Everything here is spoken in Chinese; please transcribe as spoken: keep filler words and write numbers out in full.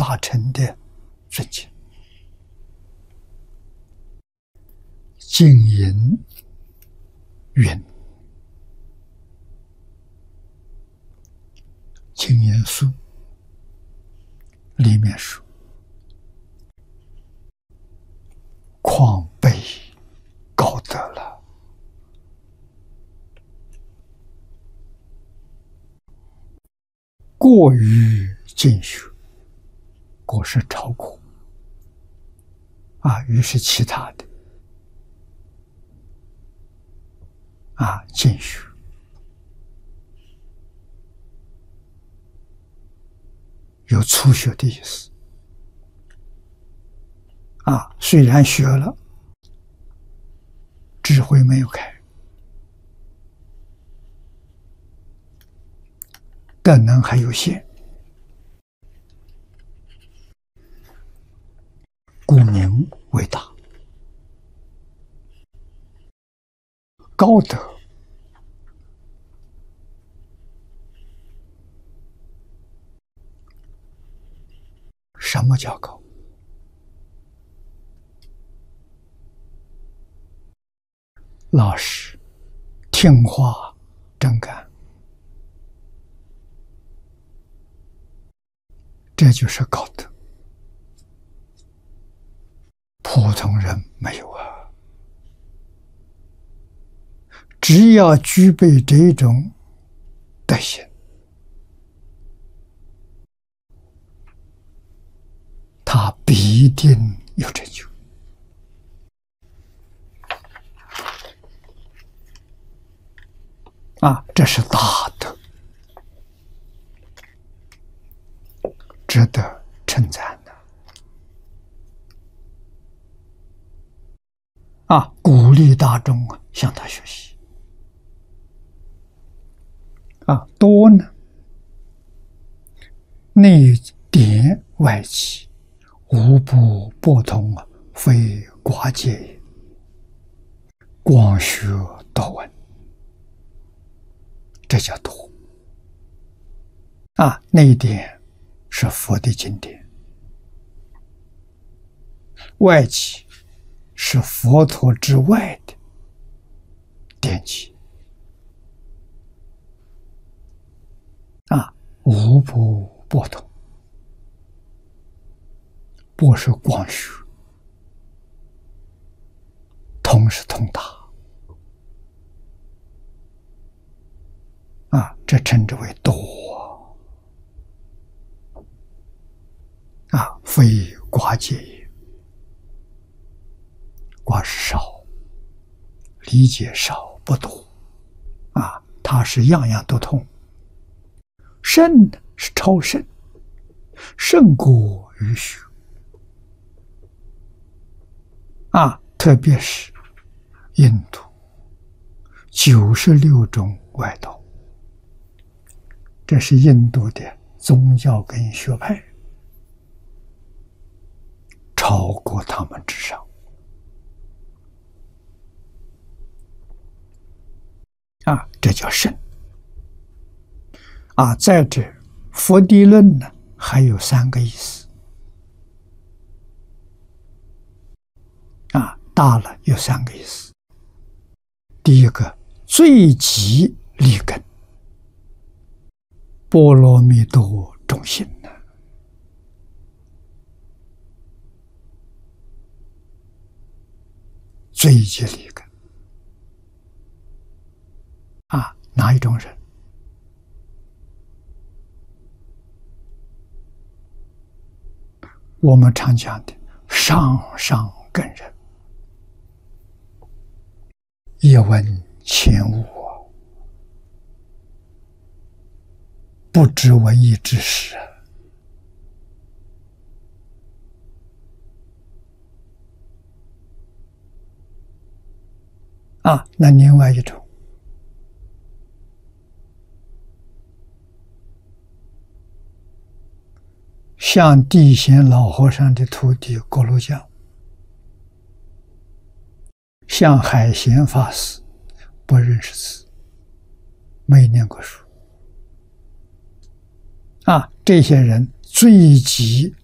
大乘的尊敬。净隐云，净隐书里面说，况被高德了，过于进修，过是超过啊，于是其他的啊，进修有初学的意思啊，虽然学了，智慧没有开，德能还有限，故名为大。高德什么叫高？老实、听话、真干，这就是高德。普通人没有啊。只要具备这种德行，他必定有成就啊！这是大德，值得称赞的啊！鼓励大众啊，向他学习啊！多呢，内典外启，无不不通啊，非寡戒也。广学多闻，这叫多啊！内典是佛的经典，外启是佛陀之外的典籍啊，无不不通。不是广学，通是通达啊，这称之为多啊，非寡戒也。寡是少，理解少不多啊，它是样样都通。甚是超甚，胜过于学啊，特别是印度九十六种外道，这是印度的宗教跟学派，超过他们之上啊，这叫圣啊。在这佛地论呢，还有三个意思啊，大了有三个意思。第一个，最极利根，波罗蜜多众心呢，最极利根啊，哪一种人？我们常讲的上上根人，一闻前悟，不知文艺之事啊。那另外一种，像地贤老和尚的徒弟郭鲁江，像海贤法师，不认识字，没念过书啊，这些人最极